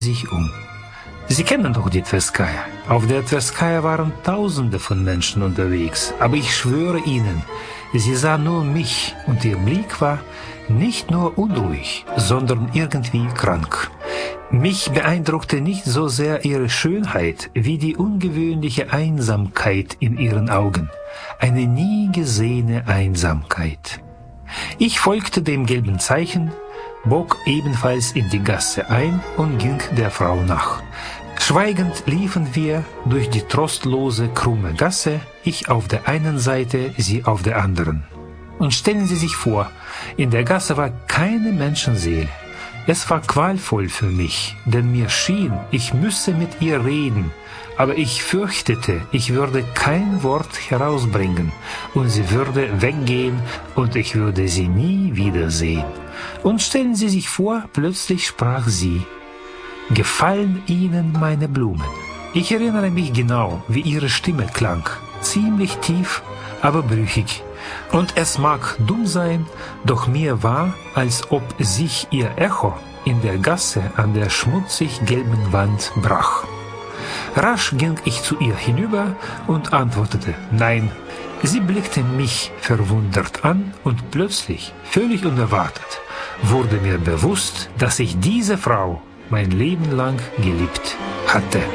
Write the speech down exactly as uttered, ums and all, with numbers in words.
sich um. Sie kennen doch die Tverskaya. Auf der Tverskaya waren Tausende von Menschen unterwegs, aber ich schwöre Ihnen, sie sah nur mich und ihr Blick war nicht nur unruhig, sondern irgendwie krank. Mich beeindruckte nicht so sehr ihre Schönheit wie die ungewöhnliche Einsamkeit in ihren Augen, eine nie gesehene Einsamkeit. Ich folgte dem gelben Zeichen, bog ebenfalls in die Gasse ein und ging der Frau nach. Schweigend liefen wir durch die trostlose, krumme Gasse, ich auf der einen Seite, sie auf der anderen. Und stellen Sie sich vor, in der Gasse war keine Menschenseele. Es war qualvoll für mich, denn mir schien, ich müsse mit ihr reden, aber ich fürchtete, ich würde kein Wort herausbringen, und sie würde weggehen, und ich würde sie nie wiedersehen. Und stellen Sie sich vor, plötzlich sprach sie: »Gefallen Ihnen meine Blumen?« Ich erinnere mich genau, wie ihre Stimme klang, ziemlich tief, aber brüchig. Und es mag dumm sein, doch mir war, als ob sich ihr Echo in der Gasse an der schmutzig gelben Wand brach. Rasch ging ich zu ihr hinüber und antwortete Nein. Sie blickte mich verwundert an und plötzlich, völlig unerwartet, wurde mir bewusst, dass ich diese Frau mein Leben lang geliebt hatte.